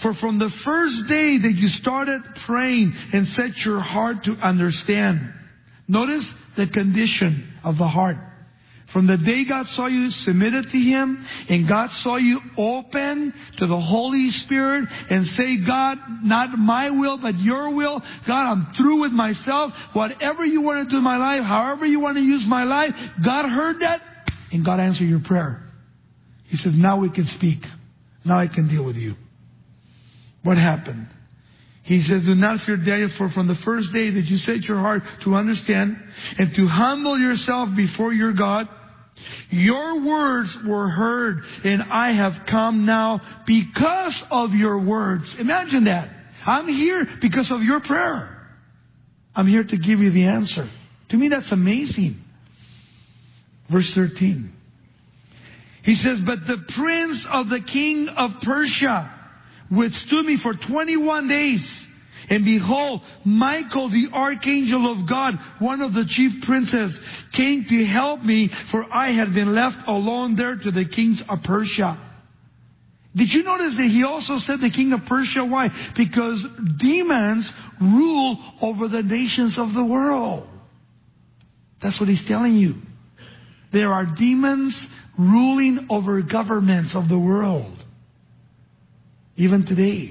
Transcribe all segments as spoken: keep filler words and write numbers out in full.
For from the first day that you started praying and set your heart to understand, notice the condition of the heart. From the day God saw you submitted to Him, and God saw you open to the Holy Spirit and say, God, not my will, but your will. God, I'm through with myself. Whatever you want to do in my life, however you want to use my life. God heard that, and God answered your prayer. He said, now we can speak. Now I can deal with you. What happened? He says, do not fear, Daniel, for from the first day that you set your heart to understand and to humble yourself before your God, your words were heard, and I have come now because of your words. Imagine that. I'm here because of your prayer. I'm here to give you the answer. To me, that's amazing. Verse thirteen. He says, but the prince of the king of Persia withstood me for twenty-one days. And behold, Michael, the archangel of God, one of the chief princes, came to help me, for I had been left alone there to the kings of Persia. Did you notice that he also said the king of Persia? Why? Because demons rule over the nations of the world. That's what he's telling you. There are demons ruling over governments of the world. Even today.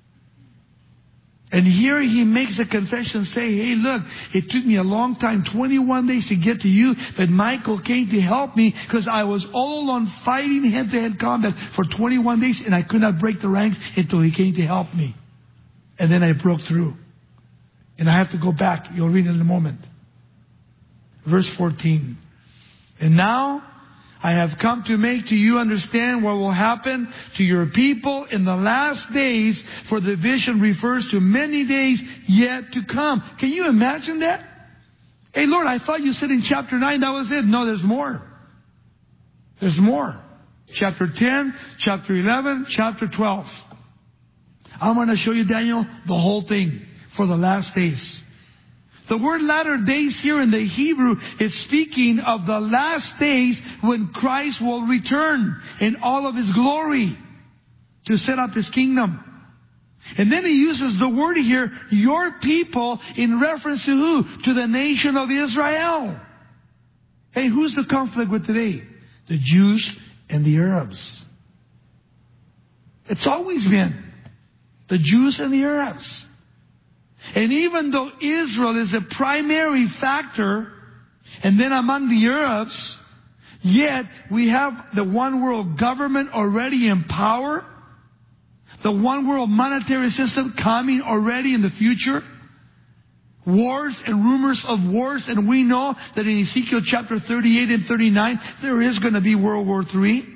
And here he makes a confession, say, hey, look, it took me a long time, twenty-one days to get to you, but Michael came to help me because I was all alone fighting head-to-head combat for twenty-one days, and I could not break the ranks until he came to help me. And then I broke through. And I have to go back. You'll read it in a moment. Verse fourteen. And now I have come to make to you understand what will happen to your people in the last days, for the vision refers to many days yet to come. Can you imagine that? Hey, Lord, I thought you said in chapter nine that was it. No, there's more. There's more. Chapter ten, chapter eleven, chapter twelve. I'm going to show you, Daniel, the whole thing for the last days. The word latter days here in the Hebrew is speaking of the last days when Christ will return in all of His glory to set up His kingdom. And then he uses the word here, your people, in reference to who? To the nation of Israel. Hey, who's the conflict with today? The Jews and the Arabs. It's always been the Jews and the Arabs. And even though Israel is a primary factor, and then among the Arabs, yet we have the one world government already in power, the one world monetary system coming already in the future, wars and rumors of wars, and we know that in Ezekiel chapter thirty-eight and thirty-nine, there is going to be World War Three.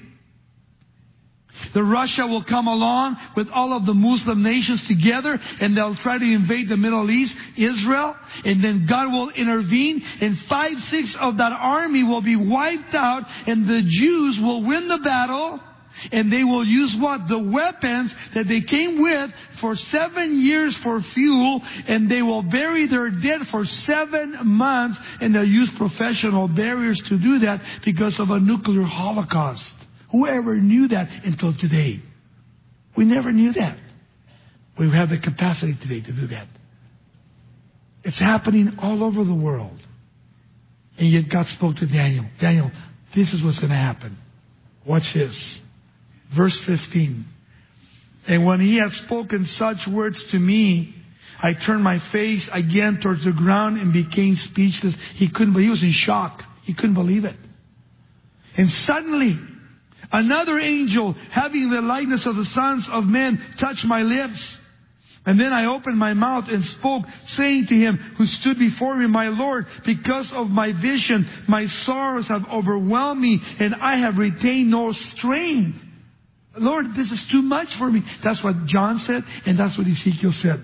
The Russia will come along with all of the Muslim nations together, and they'll try to invade the Middle East, Israel, and then God will intervene, and five-sixths of that army will be wiped out, and the Jews will win the battle, and they will use what? The weapons that they came with for seven years for fuel, and they will bury their dead for seven months, and they'll use professional buriers to do that because of a nuclear holocaust. Whoever knew that until today? We never knew that. We have the capacity today to do that. It's happening all over the world. And yet God spoke to Daniel. Daniel, this is what's going to happen. Watch this. Verse fifteen. And when he had spoken such words to me, I turned my face again towards the ground and became speechless. He couldn't believe. He was in shock. He couldn't believe it. And suddenly, another angel, having the likeness of the sons of men, touched my lips. And then I opened my mouth and spoke, saying to him who stood before me, my Lord, because of my vision, my sorrows have overwhelmed me, and I have retained no strength. Lord, this is too much for me. That's what John said, and that's what Ezekiel said.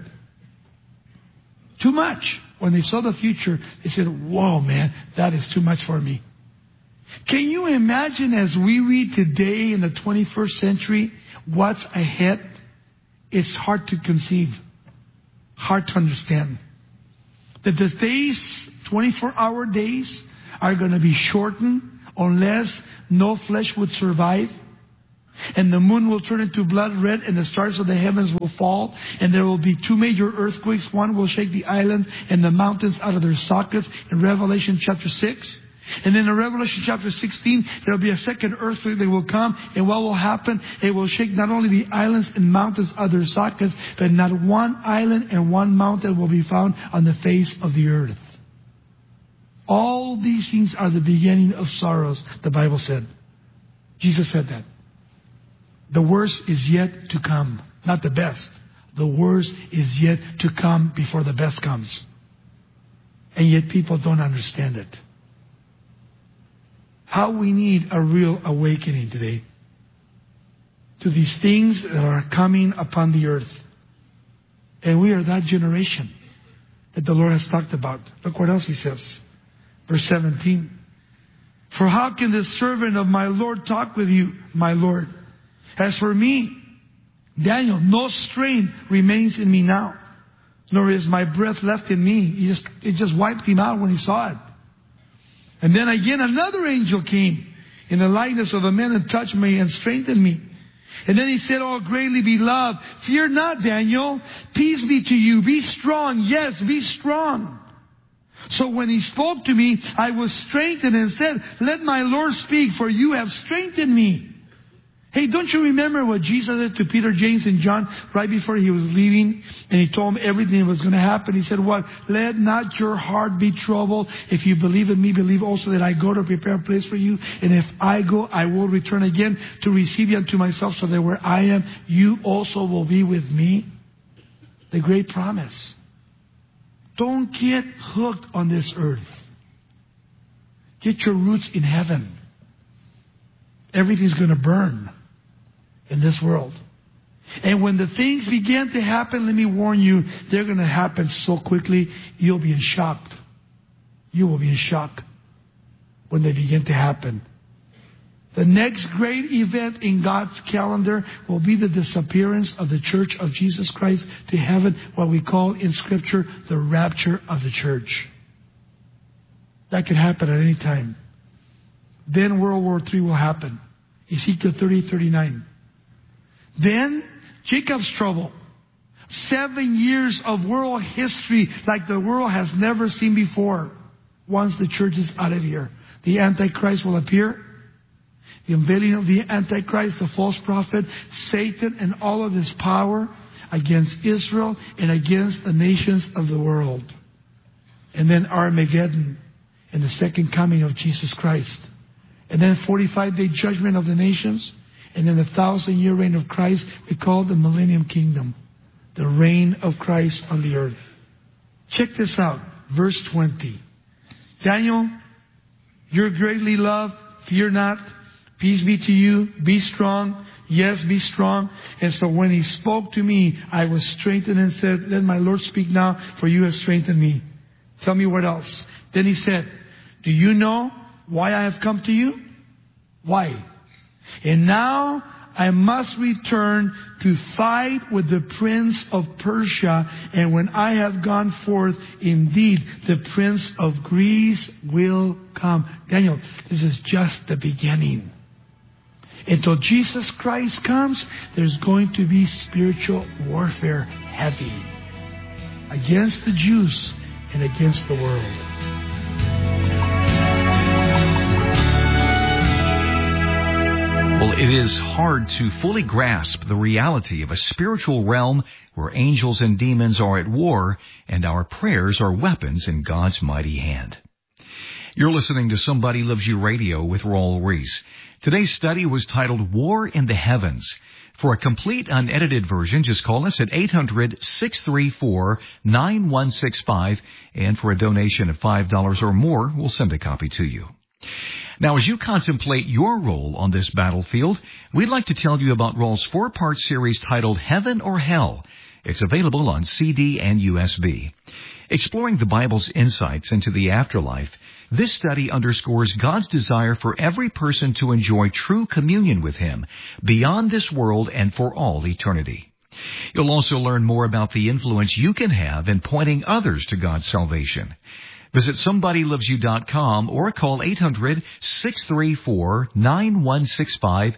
Too much. When they saw the future, they said, whoa, man, that is too much for me. Can you imagine, as we read today in the twenty-first century, what's ahead? It's hard to conceive, hard to understand. That the days, twenty-four hour days, are going to be shortened unless no flesh would survive. And the moon will turn into blood red, and the stars of the heavens will fall, and there will be two major earthquakes. One will shake the island and the mountains out of their sockets in Revelation chapter six. And then in Revelation chapter sixteen, there will be a second earthquake that will come. And what will happen? It will shake not only the islands and mountains of their sockets, but not one island and one mountain will be found on the face of the earth. All these things are the beginning of sorrows, the Bible said. Jesus said that. The worst is yet to come. Not the best. The worst is yet to come before the best comes. And yet people don't understand it. How we need a real awakening today to these things that are coming upon the earth. And we are that generation that the Lord has talked about. Look what else He says. Verse seventeen. For how can the servant of my Lord talk with you, my Lord? As for me, Daniel, no strain remains in me now, nor is my breath left in me. He just, it just wiped him out when he saw it. And then again another angel came in the likeness of a man and touched me and strengthened me. And then he said, oh, greatly beloved, fear not, Daniel. Peace be to you. Be strong. Yes, be strong. So when he spoke to me, I was strengthened and said, let my Lord speak, for you have strengthened me. Hey, don't you remember what Jesus said to Peter, James, and John right before He was leaving? And He told them everything that was going to happen. He said, what? Let not your heart be troubled. If you believe in me, believe also that I go to prepare a place for you. And if I go, I will return again to receive you unto myself, so that where I am, you also will be with me. The great promise. Don't get hooked on this earth. Get your roots in heaven. Everything's going to burn in this world. And when the things begin to happen, let me warn you, they're going to happen so quickly, you'll be in shock. You will be in shock when they begin to happen. The next great event in God's calendar will be the disappearance of the Church of Jesus Christ to heaven, what we call in Scripture the rapture of the church. That could happen at any time. Then World War Three will happen. Ezekiel thirty, thirty-nine. Then Jacob's trouble. Seven years of world history like the world has never seen before. Once the church is out of here, the Antichrist will appear. The unveiling of the Antichrist, the false prophet, Satan, and all of his power against Israel and against the nations of the world. And then Armageddon and the second coming of Jesus Christ. And then forty-five day judgment of the nations. And then the thousand year reign of Christ, we call the millennium kingdom. The reign of Christ on the earth. Check this out. Verse twenty. Daniel, you're greatly loved. Fear not. Peace be to you. Be strong. Yes, be strong. And so when He spoke to me, I was strengthened and said, let my Lord speak now, for you have strengthened me. Tell me what else. Then He said, do you know why I have come to you? Why? And now I must return to fight with the prince of Persia. And when I have gone forth, indeed, the prince of Greece will come. Daniel, this is just the beginning. Until Jesus Christ comes, there's going to be spiritual warfare heavy against the Jews and against the world. Well, it is hard to fully grasp the reality of a spiritual realm where angels and demons are at war and our prayers are weapons in God's mighty hand. You're listening to Somebody Loves You Radio with Raul Reese. Today's study was titled War in the Heavens. For a complete unedited version, just call us at eight hundred, six three four, nine one six five, and for a donation of five dollars or more, we'll send a copy to you. Now, as you contemplate your role on this battlefield, we'd like to tell you about Raul's four-part series titled Heaven or Hell. It's available on C D and U S B. Exploring the Bible's insights into the afterlife, this study underscores God's desire for every person to enjoy true communion with Him beyond this world and for all eternity. You'll also learn more about the influence you can have in pointing others to God's salvation. Visit somebody loves you dot com or call eight hundred, six three four, nine one six five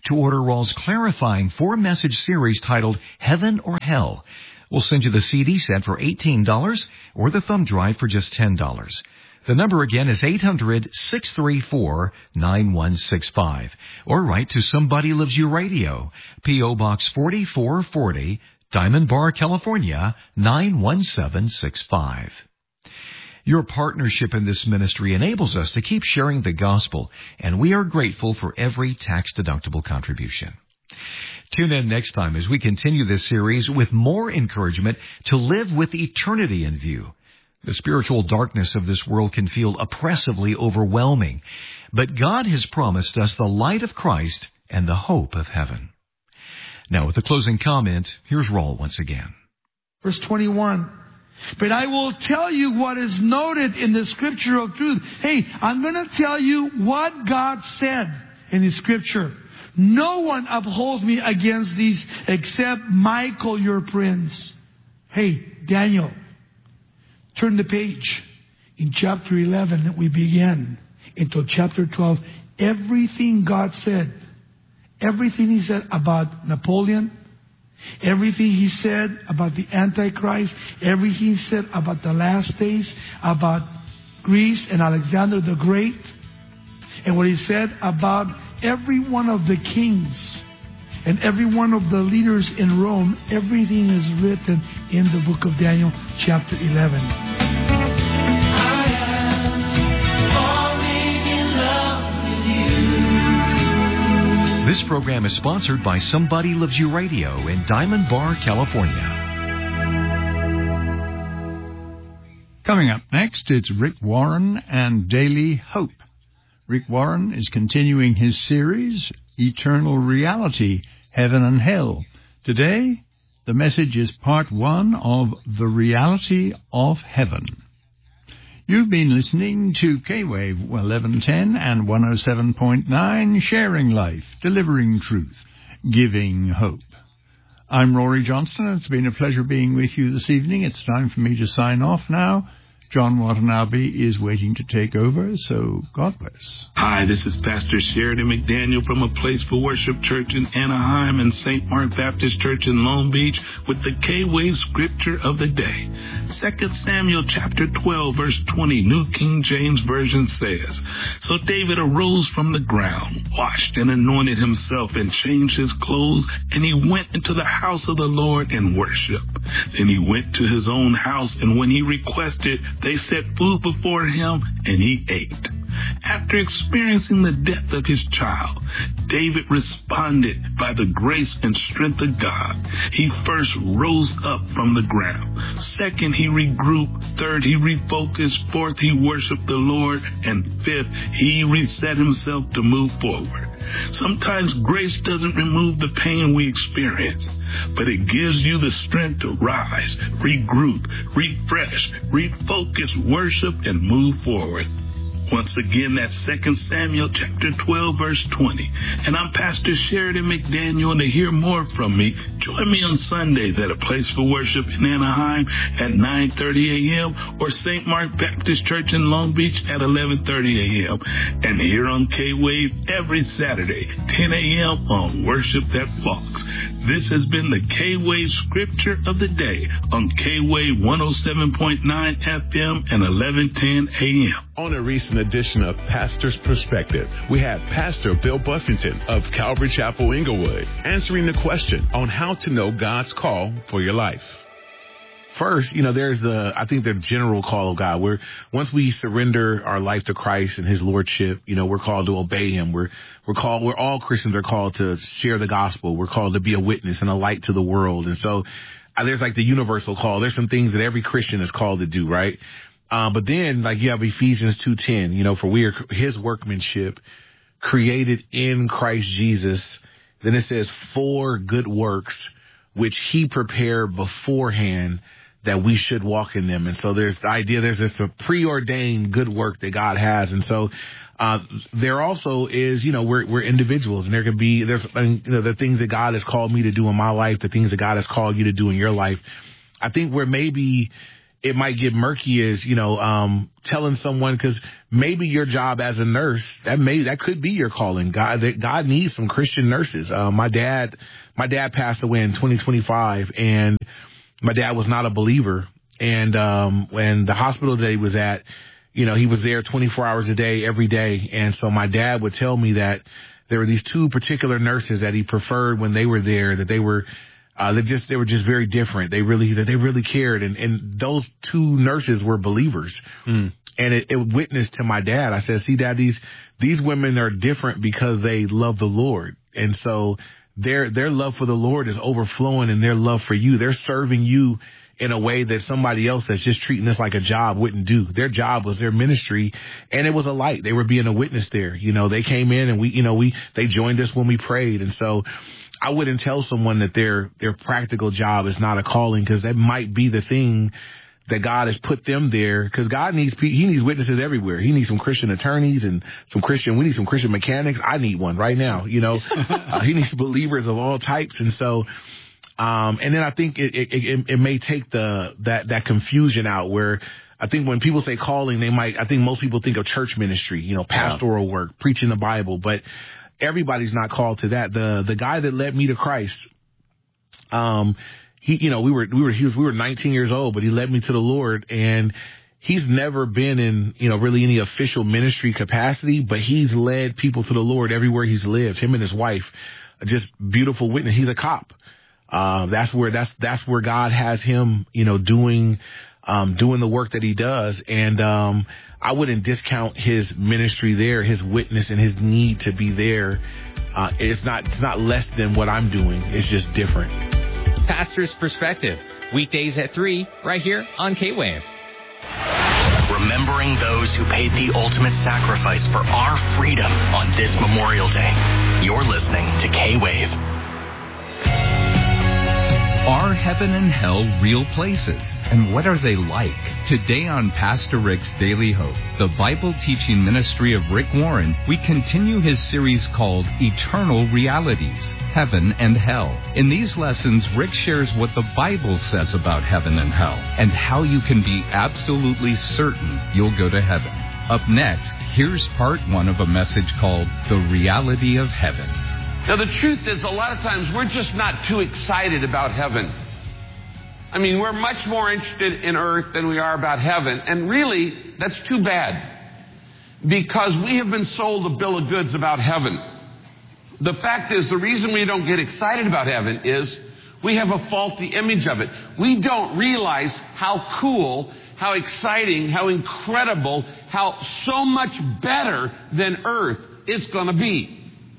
to order Raul's clarifying four-message series titled Heaven or Hell. We'll send you the C D set for eighteen dollars or the thumb drive for just ten dollars. The number again is eight hundred, six three four, nine one six five. Or write to Somebody Loves You Radio, P O. Box forty-four forty, Diamond Bar, California, nine one seven six five. Your partnership in this ministry enables us to keep sharing the gospel, and we are grateful for every tax-deductible contribution. Tune in next time as we continue this series with more encouragement to live with eternity in view. The spiritual darkness of this world can feel oppressively overwhelming, but God has promised us the light of Christ and the hope of heaven. Now, with the closing comment, here's Raul once again. Verse twenty-one. But I will tell you what is noted in the scripture of truth. Hey, I'm going to tell you what God said in His scripture. No one upholds me against these except Michael, your prince. Hey, Daniel, turn the page. In chapter eleven, we begin until chapter twelve. Everything God said, everything He said about Napoleon, everything He said about the Antichrist, everything He said about the last days, about Greece and Alexander the Great, and what He said about every one of the kings and every one of the leaders in Rome, everything is written in the book of Daniel, chapter eleven. This program is sponsored by Somebody Loves You Radio in Diamond Bar, California. Coming up next, it's Rick Warren and Daily Hope. Rick Warren is continuing his series, Eternal Reality, Heaven and Hell. Today, the message is part one of The Reality of Heaven. You've been listening to K-Wave eleven ten and one oh seven point nine, sharing life, delivering truth, giving hope. I'm Rory Johnston. It's been a pleasure being with you this evening. It's time for me to sign off now. John Watanabe is waiting to take over, so God bless. Hi, this is Pastor Sheridan McDaniel from A Place for Worship Church in Anaheim and Saint Mark Baptist Church in Long Beach with the K-Wave Scripture of the Day. Second Samuel chapter twelve, verse twenty, New King James Version says, So David arose from the ground, washed and anointed himself and changed his clothes, and he went into the house of the Lord and worshiped. Then he went to his own house, and when he requested, they set food before him, and he ate. After experiencing the death of his child, David responded by the grace and strength of God. He first rose up from the ground. Second, he regrouped. Third, he refocused. Fourth, he worshiped the Lord. And fifth, he reset himself to move forward. Sometimes grace doesn't remove the pain we experience, but it gives you the strength to rise, regroup, refresh, refocus, worship, and move forward. Once again, that's Second Samuel chapter twelve, verse twenty. And I'm Pastor Sheridan McDaniel, and to hear more from me, join me on Sundays at A Place for Worship in Anaheim at nine thirty a.m. or Saint Mark Baptist Church in Long Beach at eleven thirty a.m. and here on K-Wave every Saturday, ten a.m. on Worship That Walks. This has been the K-Wave Scripture of the Day on K-Wave one oh seven point nine F M and eleven ten a.m. On a recent edition of Pastor's Perspective, we had Pastor Bill Buffington of Calvary Chapel, Inglewood, answering the question on how to know God's call for your life. First, you know, there's the, I think the general call of God, where once we surrender our life to Christ and His Lordship, you know, we're called to obey Him. We're, we're called, we're all Christians are called to share the gospel. We're called to be a witness and a light to the world. And so uh, there's like the universal call. There's some things that every Christian is called to do, right? Uh, but then, like, you have Ephesians two ten, you know, for we are His workmanship, created in Christ Jesus. Then it says, for good works, which He prepared beforehand that we should walk in them. And so there's the idea, there's this a preordained good work that God has. And so uh there also is, you know, we're we're individuals, and there can be, there's, you know, the things that God has called me to do in my life, the things that God has called you to do in your life. I think where maybe it might get murky as, you know, um, telling someone, because maybe your job as a nurse, that may, that could be your calling. God, that God needs some Christian nurses. Uh, my dad, my dad passed away in twenty twenty-five, and my dad was not a believer. And, um, when the hospital that he was at, you know, he was there twenty-four hours a day, every day. And so my dad would tell me that there were these two particular nurses that he preferred when they were there, that they were, uh, they just, they were just very different. They really, that they really cared. And, and those two nurses were believers. Mm. And it, it witnessed to my dad. I said, see, Dad, these, these women are different because they love the Lord. And so their, their love for the Lord is overflowing in their love for you. They're serving you in a way that somebody else that's just treating this like a job wouldn't do. Their job was their ministry, and it was a light. They were being a witness there. You know, they came in and we, you know, we, they joined us when we prayed. And so I wouldn't tell someone that their, their practical job is not a calling, because that might be the thing that God has put them there, because God needs, he needs witnesses everywhere. He needs some Christian attorneys and some Christian, we need some Christian mechanics. I need one right now, you know, uh, he needs believers of all types. And so, Um, and then I think it, it, it, it may take the, that, that confusion out, where I think when people say calling, they might, I think most people think of church ministry, you know, pastoral yeah. work, preaching the Bible, but everybody's not called to that. The, the guy that led me to Christ, um, he, you know, we were, we were, he was, we were nineteen years old, but he led me to the Lord, and he's never been in, you know, really any official ministry capacity, but he's led people to the Lord everywhere he's lived. Him and his wife, just beautiful witness. He's a cop. Uh, that's where, that's, that's where God has him, you know, doing, um, doing the work that he does. And, um, I wouldn't discount his ministry there, his witness and his need to be there. Uh, it's not, it's not less than what I'm doing. It's just different. Pastor's Perspective, weekdays at three, right here on K-Wave. Remembering those who paid the ultimate sacrifice for our freedom on this Memorial Day. You're listening to K-Wave. Are heaven and hell real places? And what are they like? Today on Pastor Rick's Daily Hope, the Bible teaching ministry of Rick Warren, we continue his series called Eternal Realities, Heaven and Hell. In these lessons, Rick shares what the Bible says about heaven and hell, and how you can be absolutely certain you'll go to heaven. Up next, here's part one of a message called The Reality of Heaven. Now, the truth is, a lot of times we're just not too excited about heaven. I mean, we're much more interested in earth than we are about heaven. And really, that's too bad, because we have been sold a bill of goods about heaven. The fact is, the reason we don't get excited about heaven is we have a faulty image of it. We don't realize how cool, how exciting, how incredible, how so much better than earth it's going to be.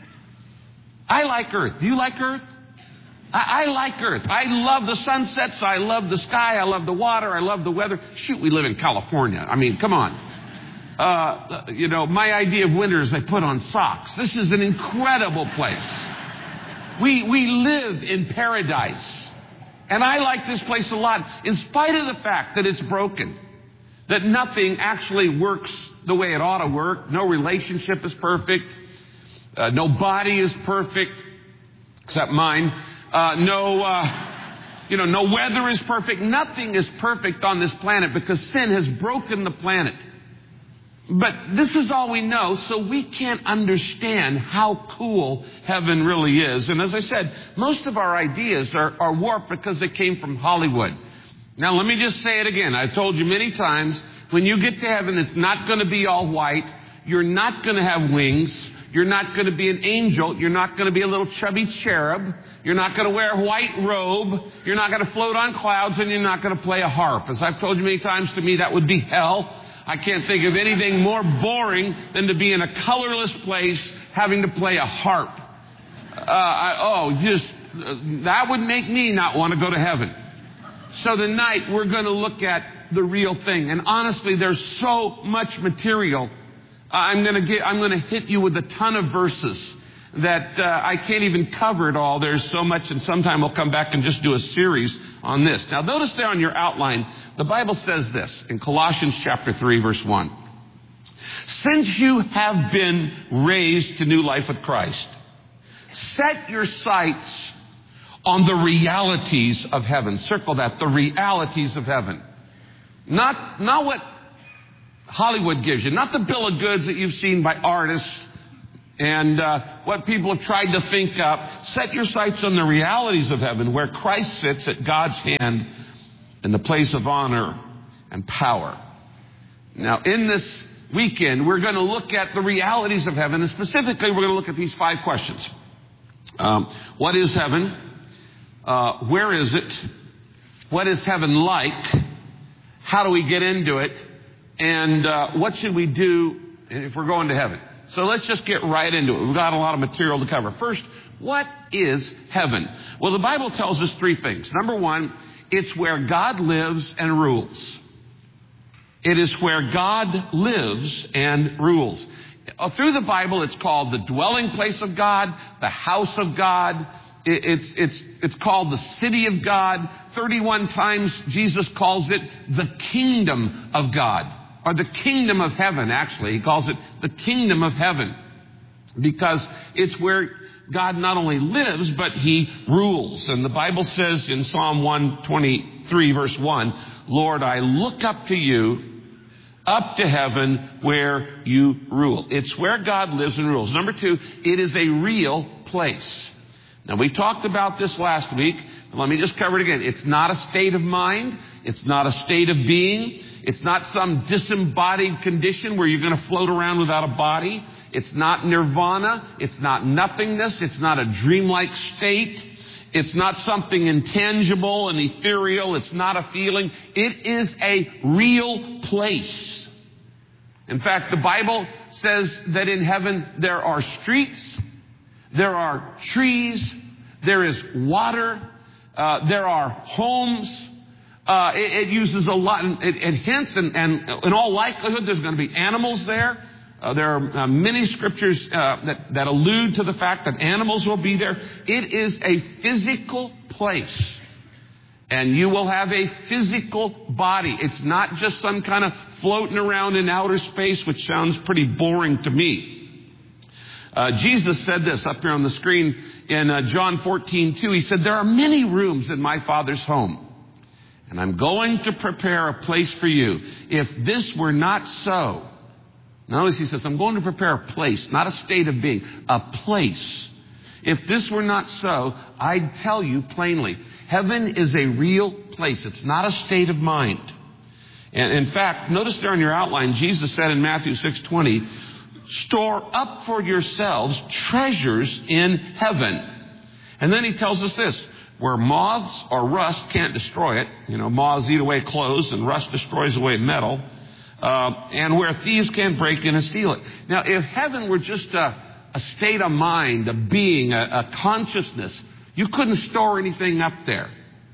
I like earth. Do you like earth? I, I like earth. I love the sunsets. I love the sky. I love the water. I love the weather. Shoot, we live in California. I mean, come on. Uh, you know, my idea of winter is they put on socks. This is an incredible place. We, we live in paradise. And I like this place a lot, in spite of the fact that it's broken, that nothing actually works the way it ought to work. No relationship is perfect. Uh, no body is perfect, except mine. Uh, no, uh, you know, no weather is perfect. Nothing is perfect on this planet, because sin has broken the planet. But this is all we know, so we can't understand how cool heaven really is. And as I said, most of our ideas are, are warped because they came from Hollywood. Now, let me just say it again. I've told you many times, when you get to heaven, it's not going to be all white. You're not going to have wings. You're not going to be an angel. You're not going to be a little chubby cherub. You're not going to wear a white robe. You're not going to float on clouds, and you're not going to play a harp. As I've told you many times, to me, that would be hell. I can't think of anything more boring than to be in a colorless place having to play a harp. Uh, I, oh, just, uh, that would make me not want to go to heaven. So tonight, we're going to look at the real thing. And honestly, there's so much material. I'm going to get, I'm going to hit you with a ton of verses that uh, I can't even cover it all. There's so much, and sometime we'll come back and just do a series on this. Now, notice there on your outline, the Bible says this in Colossians chapter three, verse one. Since you have been raised to new life with Christ, set your sights on the realities of heaven. Circle that, the realities of heaven. Not, not what Hollywood gives you. Not the bill of goods that you've seen by artists and uh, what people have tried to think up. Set your sights on the realities of heaven, where Christ sits at God's hand in the place of honor and power. Now, in this weekend, we're going to look at the realities of heaven, and specifically, we're going to look at these five questions. Um, what is heaven? Uh, where is it? What is heaven like? How do we get into it? And uh, what should we do if we're going to heaven? So let's just get right into it. We've got a lot of material to cover. First, what is heaven? Well, the Bible tells us three things. Number one, it's where God lives and rules. It is where God lives and rules. Through the Bible, it's called the dwelling place of God, the house of God. It's, it's, it's called the city of God. thirty-one times Jesus calls it the kingdom of God, or the kingdom of heaven, actually. He calls it the kingdom of heaven because it's where God not only lives, but he rules. And the Bible says in Psalm one twenty-three, verse one, Lord, I look up to you, up to heaven where you rule. It's where God lives and rules. Number two, it is a real place. Now, we talked about this last week. Let me just cover it again. It's not a state of mind. It's not a state of being. It's not some disembodied condition where you're going to float around without a body. It's not nirvana. It's not nothingness. It's not a dreamlike state. It's not something intangible and ethereal. It's not a feeling. It is a real place. In fact, the Bible says that in heaven there are streets, there are trees, there is water, uh, there are homes. Uh, it, it uses a lot, it, it hints, and, and in all likelihood there's going to be animals there. Uh, there are uh, many scriptures uh, that, that allude to the fact that animals will be there. It is a physical place. And you will have a physical body. It's not just some kind of floating around in outer space, which sounds pretty boring to me. Uh, Jesus said this up here on the screen in uh, John fourteen two. He said, there are many rooms in my Father's home, and I'm going to prepare a place for you. If this were not so, notice he says, I'm going to prepare a place, not a state of being, a place. If this were not so, I'd tell you plainly, heaven is a real place. It's not a state of mind. And in fact, notice there in your outline, Jesus said in Matthew six twenty, store up for yourselves treasures in heaven. And then he tells us this, where moths or rust can't destroy it. You know, moths eat away clothes and rust destroys away metal. Uh, and where thieves can't break in and steal it. Now, if heaven were just a, a state of mind, a being, a, a consciousness, you couldn't store anything up there.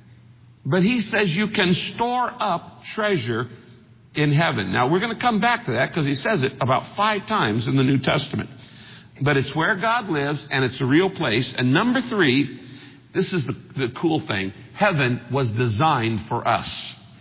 But he says you can store up treasure in heaven. Now, we're going to come back to that because he says it about five times in the New Testament. But it's where God lives, and it's a real place. And number three, this is the, the cool thing. Heaven was designed for us.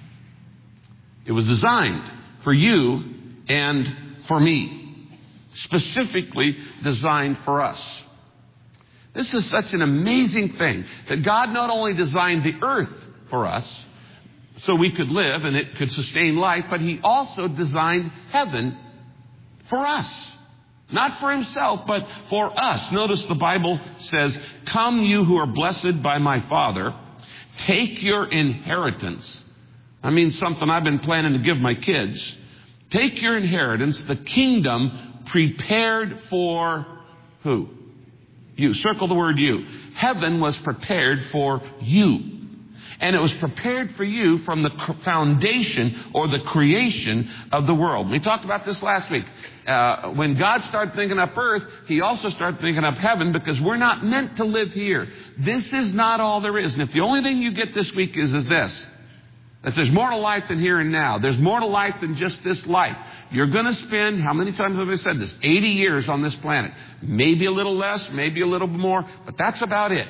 It was designed for you and for me. Specifically designed for us. This is such an amazing thing that God not only designed the earth for us so we could live and it could sustain life, but he also designed heaven for us. Not for himself, but for us. Notice the Bible says, come you who are blessed by my Father, take your inheritance. I mean something I've been planning to give my kids. Take your inheritance, the kingdom prepared for who? You. Circle the word you. Heaven was prepared for you. And it was prepared for you from the foundation or the creation of the world. We talked about this last week. Uh, when God started thinking up earth, he also started thinking up heaven because we're not meant to live here. This is not all there is. And if the only thing you get this week is, is this, that there's more to life than here and now. There's more to life than just this life. You're going to spend, how many times have I said this? eighty years on this planet. Maybe a little less, maybe a little more, but that's about it.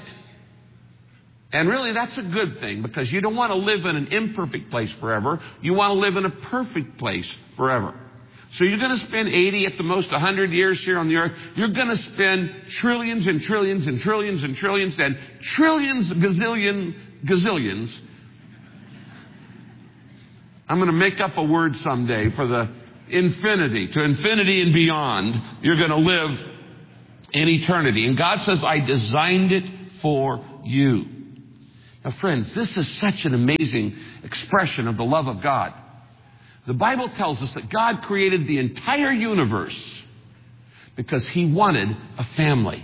And really, that's a good thing because you don't want to live in an imperfect place forever. You want to live in a perfect place forever. So you're going to spend eighty, at the most one hundred years here on the earth. You're going to spend trillions and trillions and trillions and trillions and trillions, gazillion, gazillions I'm going to make up a word someday for the infinity. To infinity and beyond, you're going to live in eternity. And God says, I designed it for you. Now, friends, this is such an amazing expression of the love of God. The Bible tells us that God created the entire universe because He wanted a family.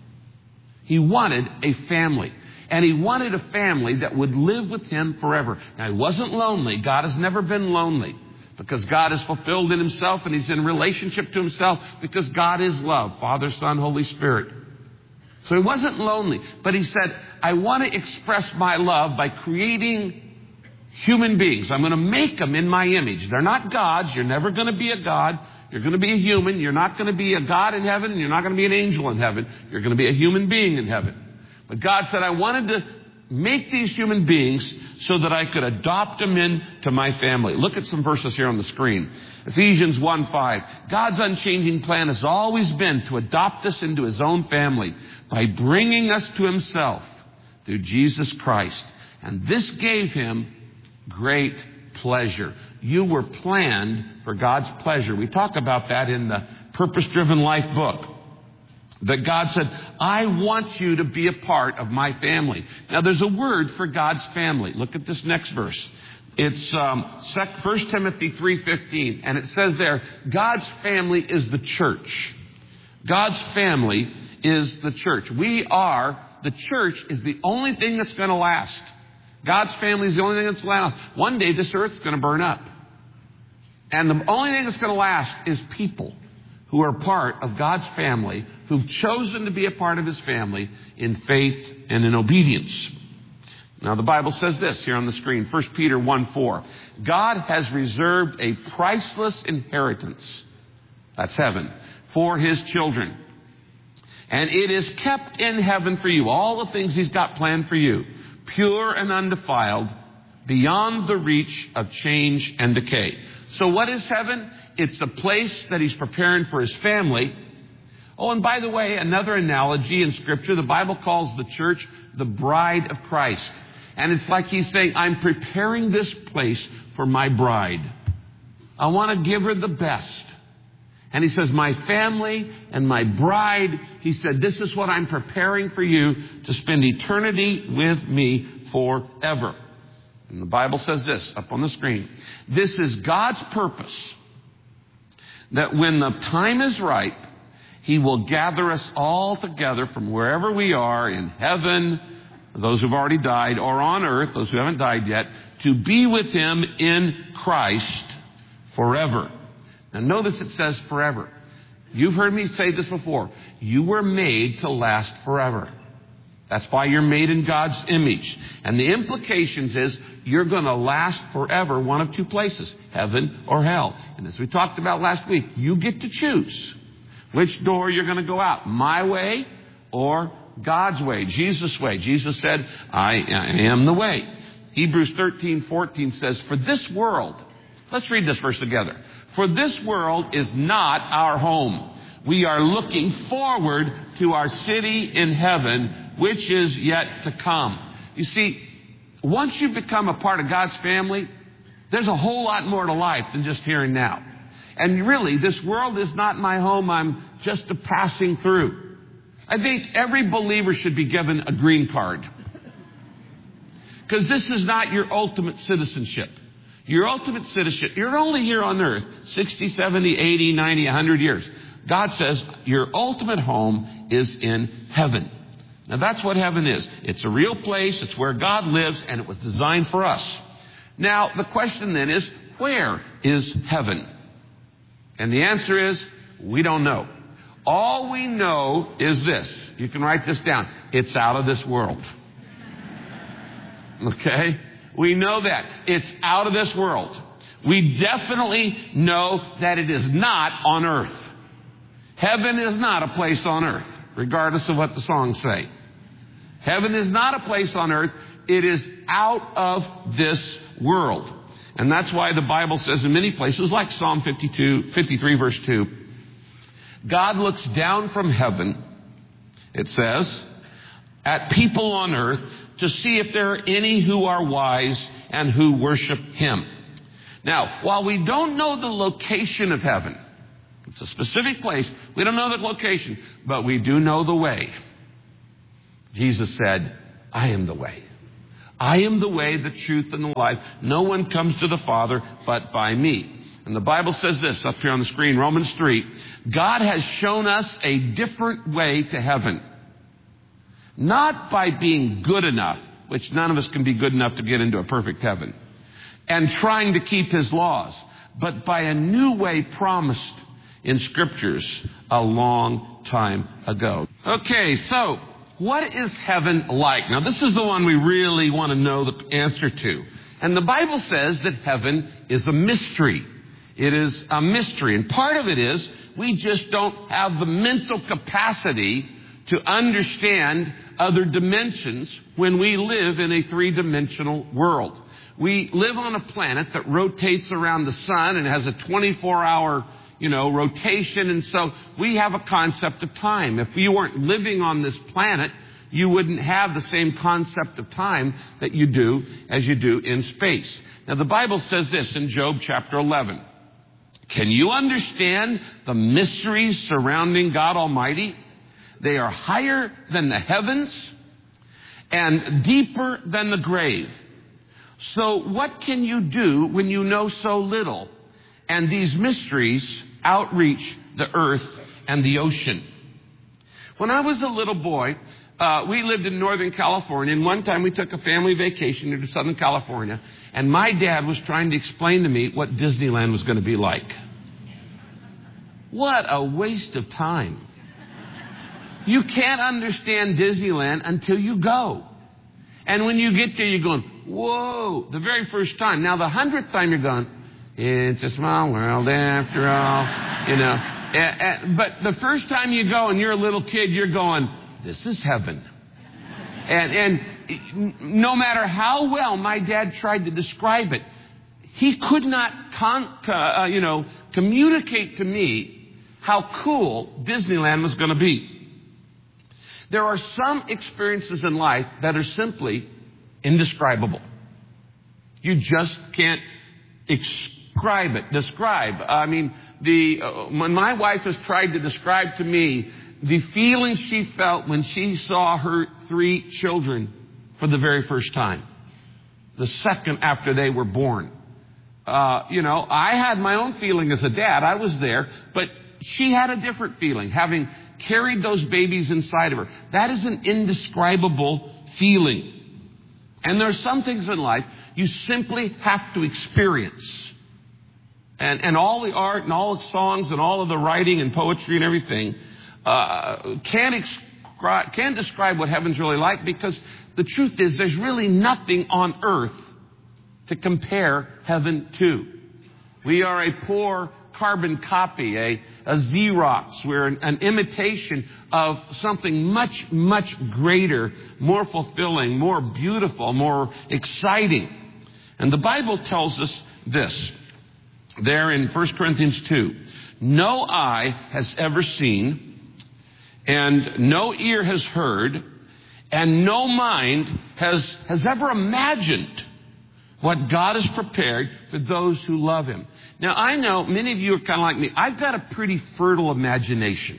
He wanted a family. And He wanted a family that would live with Him forever. Now, He wasn't lonely. God has never been lonely because God is fulfilled in Himself and He's in relationship to Himself because God is love, Father, Son, Holy Spirit. So He wasn't lonely. But He said, I want to express my love by creating human beings. I'm going to make them in my image. They're not gods. You're never going to be a god. You're going to be a human. You're not going to be a god in heaven. And you're not going to be an angel in heaven. You're going to be a human being in heaven. But God said, I wanted to make these human beings so that I could adopt them into my family. Look at some verses here on the screen. Ephesians one five. God's unchanging plan has always been to adopt us into His own family by bringing us to Himself through Jesus Christ. And this gave Him great pleasure. You were planned for God's pleasure. We talk about that in the Purpose Driven Life book. That God said, I want you to be a part of my family. Now, there's a word for God's family. Look at this next verse. It's um, First Timothy three fifteen. And it says there, God's family is the church. God's family is the church. We are, the church is the only thing that's going to last. God's family is the only thing that's going to last. One day, this earth's going to burn up. And the only thing that's going to last is people who are part of God's family, who've chosen to be a part of His family in faith and in obedience. Now, the Bible says this here on the screen, First Peter one four. God has reserved a priceless inheritance, that's heaven, for His children. And it is kept in heaven for you, all the things He's got planned for you, pure and undefiled, beyond the reach of change and decay. So what is heaven? It's the place that He's preparing for His family. Oh, and by the way, another analogy in Scripture, the Bible calls the church the bride of Christ. And it's like He's saying, I'm preparing this place for my bride. I want to give her the best. And He says, my family and my bride, He said, this is what I'm preparing for you to spend eternity with me forever. And the Bible says this up on the screen. This is God's purpose, that when the time is right, He will gather us all together from wherever we are in heaven, those who've already died, or on earth, those who haven't died yet, to be with Him in Christ forever. Now notice it says forever. You've heard me say this before. You were made to last forever. That's why you're made in God's image. And the implications is you're going to last forever, one of two places, heaven or hell. And as we talked about last week, you get to choose which door you're going to go out, my way or God's way, Jesus' way. Jesus said, I, I am the way. Hebrews thirteen fourteen says, for this world, let's read this verse together. For this world is not our home. We are looking forward to our city in heaven, which is yet to come. You see, once you become a part of God's family, there's a whole lot more to life than just here and now. And really, this world is not my home. I'm just a passing through. I think every believer should be given a green card. Because this is not your ultimate citizenship. Your ultimate citizenship, you're only here on earth sixty, seventy, eighty, ninety, one hundred years. God says your ultimate home is in heaven. Now that's what heaven is. It's a real place. It's where God lives, and it was designed for us. Now the question then is, where is heaven? And the answer is, we don't know. All we know is this. You can write this down. It's out of this world. Okay? We know that. It's out of this world. We definitely know that it is not on earth. Heaven is not a place on earth, regardless of what the songs say. Heaven is not a place on earth. It is out of this world. And that's why the Bible says in many places, like Psalm fifty-two, fifty-three, verse two, God looks down from heaven, it says, at people on earth to see if there are any who are wise and who worship Him. Now, while we don't know the location of heaven, it's a specific place, we don't know the location, but we do know the way. Jesus said, I am the way. I am the way, the truth, and the life. No one comes to the Father but by me. And the Bible says this up here on the screen, Romans three. God has shown us a different way to heaven. Not by being good enough, which none of us can be good enough to get into a perfect heaven, and trying to keep his laws, but by a new way promised in scriptures a long time ago. Okay, so what is heaven like? Now, this is the one we really want to know the answer to. And the Bible says that heaven is a mystery. It is a mystery. And part of it is we just don't have the mental capacity to understand other dimensions when we live in a three-dimensional world. We live on a planet that rotates around the sun and has a twenty-four hour, you know, rotation. And so we have a concept of time. If you weren't living on this planet, you wouldn't have the same concept of time that you do as you do in space. Now, the Bible says this in Job chapter eleven. Can you understand the mysteries surrounding God Almighty? They are higher than the heavens and deeper than the grave. So what can you do when you know so little? And these mysteries outreach the earth and the ocean. When I was a little boy, uh, we lived in Northern California, and one time we took a family vacation into Southern California, and my dad was trying to explain to me what Disneyland was going to be like. What a waste of time. You can't understand Disneyland until you go. And when you get there, you're going, whoa, the very first time. Now, the hundredth time you're going, it's a small world after all, you know. And, and, but the first time you go and you're a little kid, you're going, this is heaven. And, and no matter how well my dad tried to describe it, he could not, con- uh, you know, communicate to me how cool Disneyland was going to be. There are some experiences in life that are simply indescribable. You just can't describe it. Describe. I mean, the uh, when my wife has tried to describe to me the feeling she felt when she saw her three children for the very first time, the second after they were born. Uh, you know, I had my own feeling as a dad. I was there, but she had a different feeling, having carried those babies inside of her. That is an indescribable feeling. And there are some things in life you simply have to experience. And, and all the art and all the songs and all of the writing and poetry and everything uh, can't, excri- can't describe what heaven's really like, because the truth is there's really nothing on earth to compare heaven to. We are a poor carbon copy, a, a Xerox. We're an, an imitation of something much, much greater, more fulfilling, more beautiful, more exciting. And the Bible tells us this, there in First Corinthians two. No eye has ever seen, and no ear has heard, and no mind has, has ever imagined what God has prepared for those who love Him. Now, I know many of you are kind of like me. I've got a pretty fertile imagination.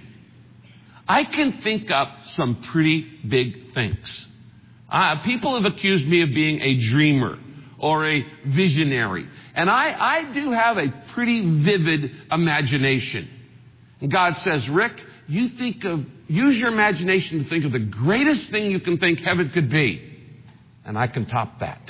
I can think up some pretty big things. Uh, people have accused me of being a dreamer or a visionary. And I, I do have a pretty vivid imagination. And God says, Rick, you think of, use your imagination to think of the greatest thing you can think heaven could be. And I can top that.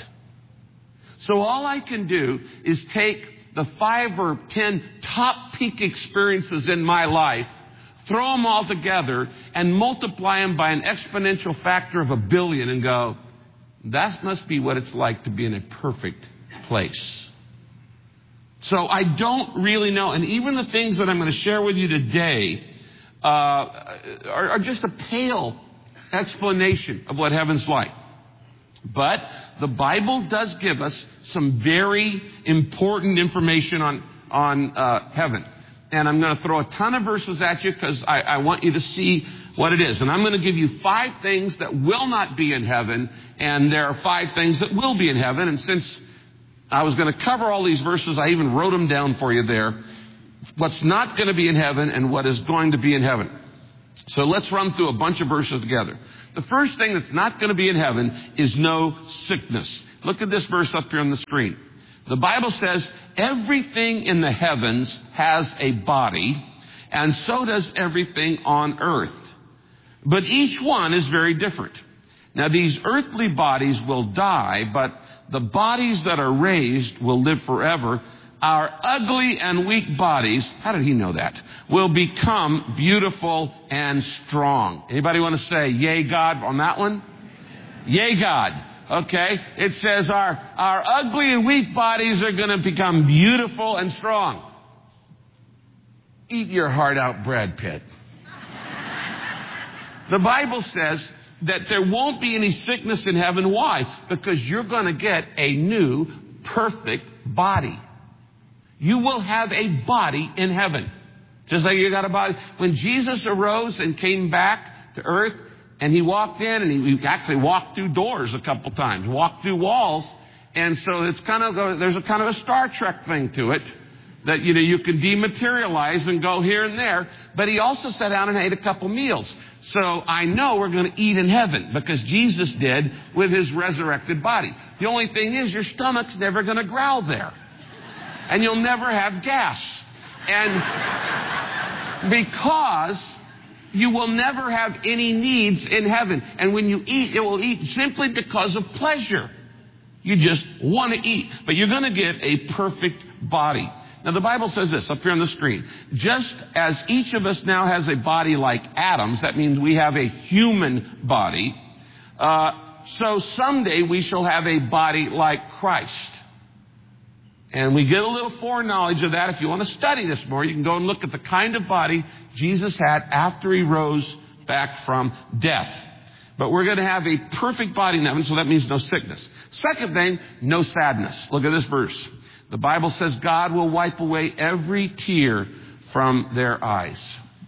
So all I can do is take the five or ten top peak experiences in my life, throw them all together, and multiply them by an exponential factor of a billion and go, that must be what it's like to be in a perfect place. So I don't really know. And even the things that I'm going to share with you today uh, are, are just a pale explanation of what heaven's like. But the Bible does give us some very important information on, on uh, heaven. And I'm going to throw a ton of verses at you because I, I want you to see what it is. And I'm going to give you five things that will not be in heaven, and there are five things that will be in heaven. And since I was going to cover all these verses. I even wrote them down for you there. What's not going to be in heaven and what is going to be in heaven. So let's run through a bunch of verses together. The first thing that's not going to be in heaven is no sickness. Look at this verse up here on the screen. The Bible says everything in the heavens has a body, and so does everything on earth. But each one is very different. Now, these earthly bodies will die, but the bodies that are raised will live forever. Our ugly and weak bodies, how did he know that, will become beautiful and strong. Anybody want to say yay God on that one? Yay God. Okay. It says our, our ugly and weak bodies are going to become beautiful and strong. Eat your heart out, Brad Pitt. The Bible says that there won't be any sickness in heaven. Why? Because you're going to get a new, perfect body. You will have a body in heaven. Just like you got a body. When Jesus arose and came back to earth, and he walked in, and he actually walked through doors a couple times, walked through walls. And so it's kind of, there's a kind of a Star Trek thing to it. That, you know, you can dematerialize and go here and there. But he also sat down and ate a couple meals. So I know we're going to eat in heaven because Jesus did with his resurrected body. The only thing is your stomach's never going to growl there. And you'll never have gas. And because you will never have any needs in heaven. And when you eat, it will eat simply because of pleasure. You just want to eat. But you're going to get a perfect body. Now, the Bible says this up here on the screen. Just as each of us now has a body like Adam's, that means we have a human body. Uh, so someday we shall have a body like Christ. And we get a little foreknowledge of that. If you want to study this more, you can go and look at the kind of body Jesus had after he rose back from death. But we're going to have a perfect body in heaven, so that means no sickness. Second thing, no sadness. Look at this verse. The Bible says God will wipe away every tear from their eyes.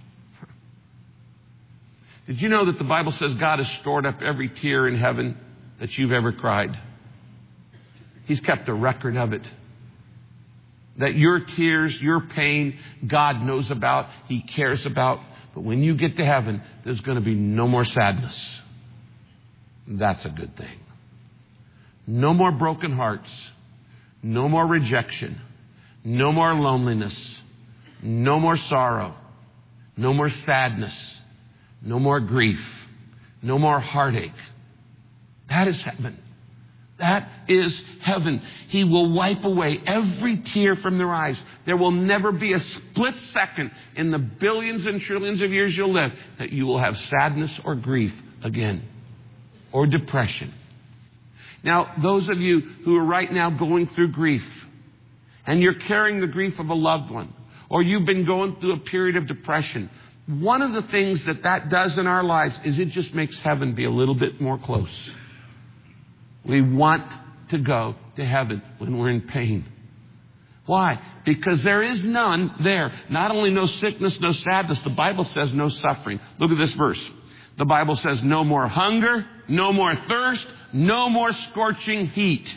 Did you know that the Bible says God has stored up every tear in heaven that you've ever cried? He's kept a record of it. That your tears, your pain, God knows about, he cares about. But when you get to heaven, there's going to be no more sadness. That's a good thing. No more broken hearts. No more rejection. No more loneliness. No more sorrow. No more sadness. No more grief. No more heartache. That is heaven. That is heaven. He will wipe away every tear from their eyes. There will never be a split second in the billions and trillions of years you'll live that you will have sadness or grief again, or depression. Now, those of you who are right now going through grief, and you're carrying the grief of a loved one, or you've been going through a period of depression, one of the things that that does in our lives is it just makes heaven be a little bit more close. We want to go to heaven when we're in pain. Why? Because there is none there. Not only no sickness, no sadness, the Bible says no suffering. Look at this verse. The Bible says no more hunger, no more thirst, no more scorching heat.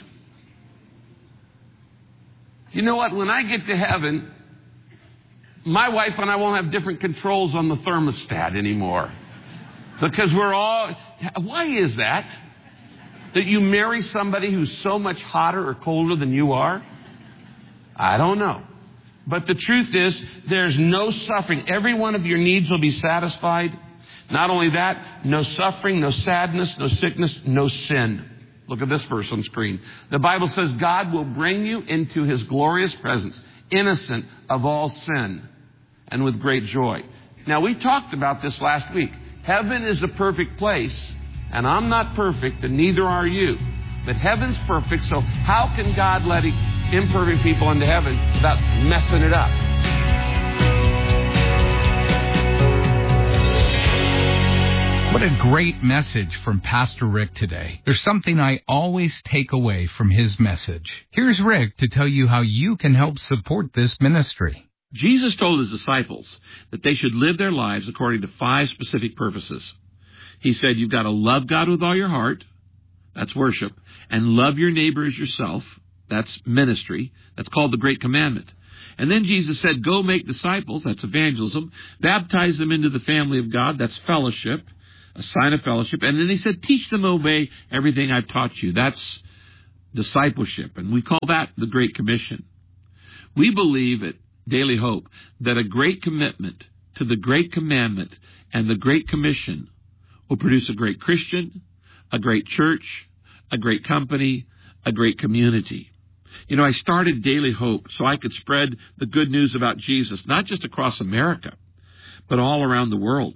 You know what? When I get to heaven, my wife and I won't have different controls on the thermostat anymore. Because we're all... Why is that? That you marry somebody who's so much hotter or colder than you are? I don't know. But the truth is, there's no suffering. Every one of your needs will be satisfied. Not only that, no suffering, no sadness, no sickness, no sin. Look at this verse on screen. The Bible says God will bring you into his glorious presence, innocent of all sin, and with great joy. Now, we talked about this last week. Heaven is a perfect place, and I'm not perfect, and neither are you. But heaven's perfect, so how can God let imperfect people into heaven without messing it up? What a great message from Pastor Rick today. There's something I always take away from his message. Here's Rick to tell you how you can help support this ministry. Jesus told his disciples that they should live their lives according to five specific purposes. He said you've got to love God with all your heart. That's worship. And love your neighbor as yourself. That's ministry. That's called the Great Commandment. And then Jesus said, go make disciples. That's evangelism. Baptize them into the family of God. That's fellowship, a sign of fellowship. And then he said, teach them to obey everything I've taught you. That's discipleship. And we call that the Great Commission. We believe at Daily Hope that a great commitment to the Great Commandment and the Great Commission will produce a great Christian, a great church, a great company, a great community. You know, I started Daily Hope so I could spread the good news about Jesus, not just across America, but all around the world.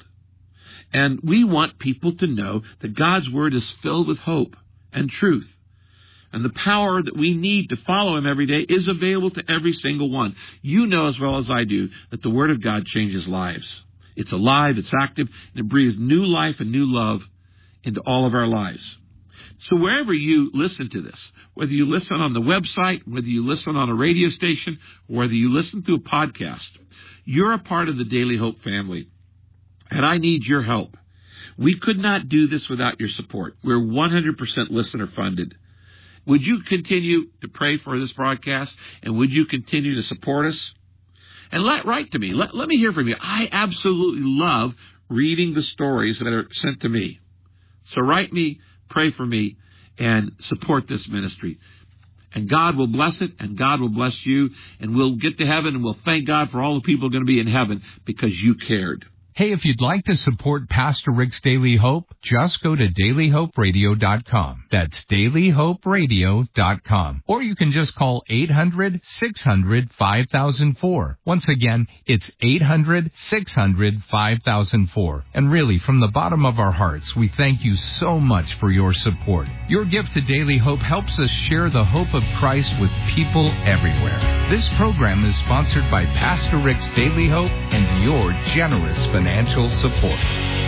And we want people to know that God's Word is filled with hope and truth. And the power that we need to follow Him every day is available to every single one. You know as well as I do that the Word of God changes lives. It's alive, it's active, and it breathes new life and new love into all of our lives. So wherever you listen to this, whether you listen on the website, whether you listen on a radio station, or whether you listen through a podcast, you're a part of the Daily Hope family. And I need your help. We could not do this without your support. We're one hundred percent listener funded. Would you continue to pray for this broadcast? And would you continue to support us? And let write to me. Let, let me hear from you. I absolutely love reading the stories that are sent to me. So write me, pray for me, and support this ministry. And God will bless it, and God will bless you, and we'll get to heaven, and we'll thank God for all the people going to be in heaven because you cared. Hey, if you'd like to support Pastor Rick's Daily Hope, just go to daily hope radio dot com. That's daily hope radio dot com. Or you can just call eight hundred, six hundred, five thousand four. Once again, it's eight hundred, six hundred, five thousand four. And really, from the bottom of our hearts, we thank you so much for your support. Your gift to Daily Hope helps us share the hope of Christ with people everywhere. This program is sponsored by Pastor Rick's Daily Hope and your generous financial Financial support.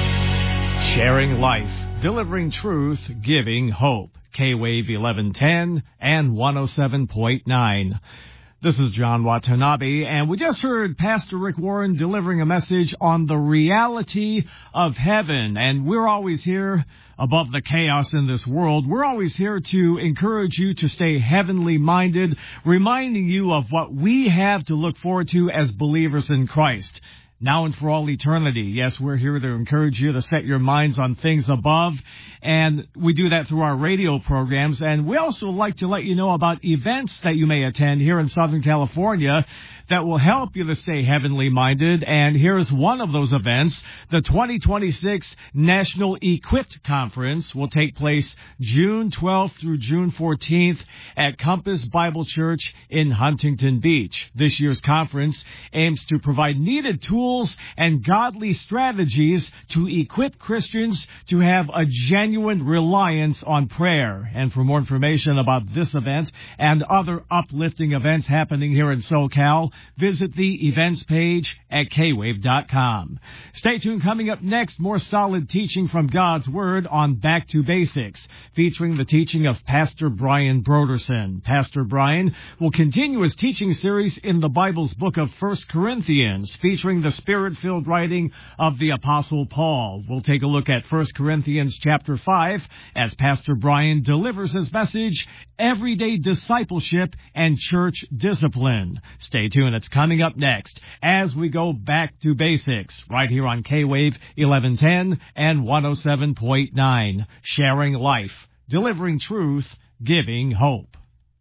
Sharing life, delivering truth, giving hope. K-Wave eleven ten and one oh seven point nine. This is John Watanabe, and we just heard Pastor Rick Warren delivering a message on the reality of heaven. And we're always here above the chaos in this world. We're always here to encourage you to stay heavenly minded, reminding you of what we have to look forward to as believers in Christ. Now and for all eternity. Yes, we're here to encourage you to set your minds on things above, and we do that through our radio programs. And we also like to let you know about events that you may attend here in Southern California that will help you to stay heavenly minded. And here's one of those events. The twenty twenty-six National Equipped Conference will take place June twelfth through June fourteenth at Compass Bible Church in Huntington Beach. This year's conference aims to provide needed tools and godly strategies to equip Christians to have a genuine reliance on prayer. And for more information about this event and other uplifting events happening here in SoCal, visit the events page at k wave dot com. Stay tuned. Coming up next, more solid teaching from God's Word on Back to Basics, featuring the teaching of Pastor Brian Broderson. Pastor Brian will continue his teaching series in the Bible's book of First Corinthians, featuring the Spirit-filled writing of the Apostle Paul. We'll take a look at First Corinthians chapter five as Pastor Brian delivers his message, Everyday Discipleship and Church Discipline. Stay tuned. It's coming up next as we go back to basics right here on K-Wave eleven ten and one oh seven point nine. Sharing life, delivering truth, giving hope.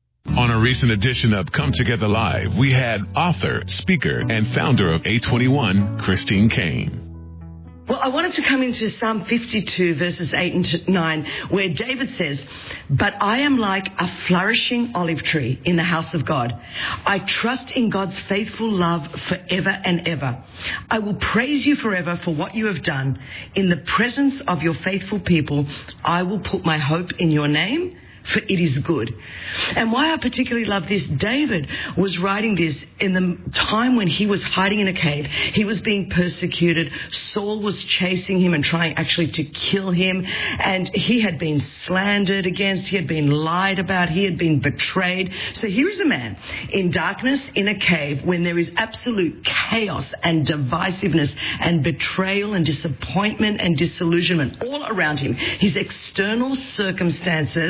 On a recent edition of Come Together Live, we had author, speaker, and founder of A twenty-one, Christine Caine. Well, I wanted to come into Psalm fifty-two, verses eight and nine, where David says, "But I am like a flourishing olive tree in the house of God. I trust in God's faithful love forever and ever. I will praise you forever for what you have done. In the presence of your faithful people, I will put my hope in your name, for it is good." And why I particularly love this, David was writing this in the time when he was hiding in a cave. He was being persecuted. Saul was chasing him and trying actually to kill him. And he had been slandered against. He had been lied about. He had been betrayed. So here is a man in darkness in a cave when there is absolute chaos and divisiveness and betrayal and disappointment and disillusionment all around him. His external circumstances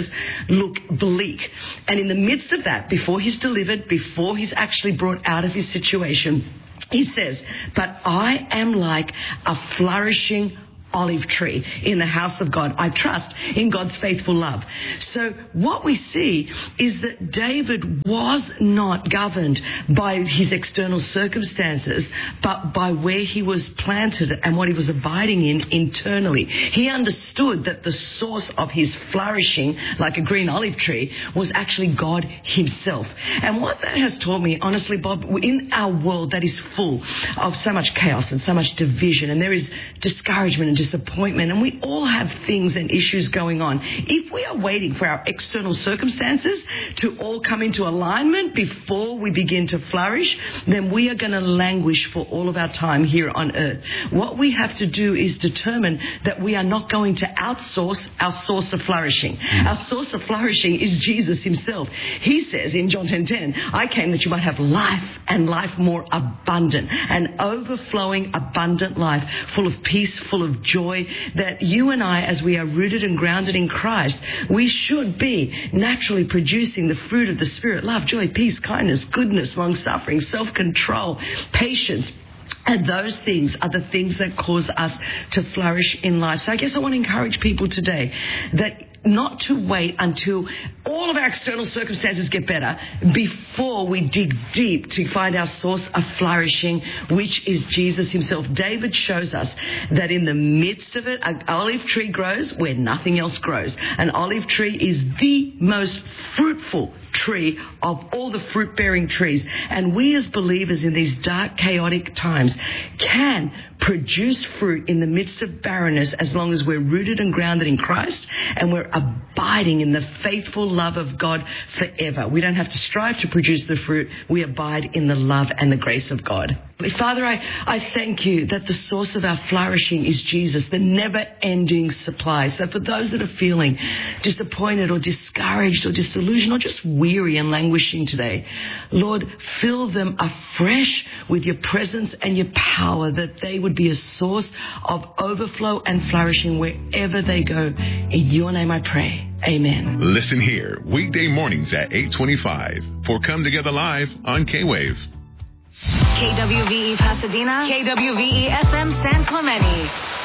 look bleak. And in the midst of that, before he's delivered, before he's actually brought out of his situation, he says, but I am like a flourishing olive tree in the house of God. I trust in God's faithful love. So what we see is that David was not governed by his external circumstances, but by where he was planted and what he was abiding in internally. He understood that the source of his flourishing, like a green olive tree, was actually God himself. And what that has taught me, honestly, Bob, in our world that is full of so much chaos and so much division, and there is discouragement and disappointment, and we all have things and issues going on. If we are waiting for our external circumstances to all come into alignment before we begin to flourish, then we are going to languish for all of our time here on earth. What we have to do is determine that we are not going to outsource our source of flourishing. Our source of flourishing is Jesus himself. He says in John ten ten, I came that you might have life and life more abundant, an overflowing, abundant life, full of peace, full of joy, that you and I, as we are rooted and grounded in Christ, we should be naturally producing the fruit of the Spirit: love, joy, peace, kindness, goodness, long-suffering, self-control, patience. And those things are the things that cause us to flourish in life. So I guess I want to encourage people today that not to wait until all of our external circumstances get better before we dig deep to find our source of flourishing, which is Jesus himself. David shows us that in the midst of it, an olive tree grows where nothing else grows. An olive tree is the most fruitful tree of all the fruit-bearing trees. And we as believers in these dark, chaotic times can produce fruit in the midst of barrenness as long as we're rooted and grounded in Christ and we're abiding in the faithful love of God forever. We don't have to strive to produce the fruit. We abide in the love and the grace of God. Father, I, I thank you that the source of our flourishing is Jesus, the never-ending supply. So for those that are feeling disappointed or discouraged or disillusioned or just weary and languishing today, Lord, fill them afresh with your presence and your power, that they would be a source of overflow and flourishing wherever they go. In your name I pray. Amen. Listen here, weekday mornings at eight twenty-five for Come Together Live on K-Wave. K W V E Pasadena, K W V E F M San Clemente.